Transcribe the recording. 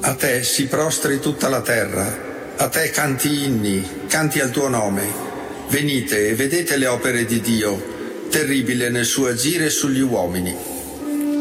A te si prostri tutta la terra, a te canti inni, canti al tuo nome. Venite e vedete le opere di Dio, terribile nel suo agire sugli uomini.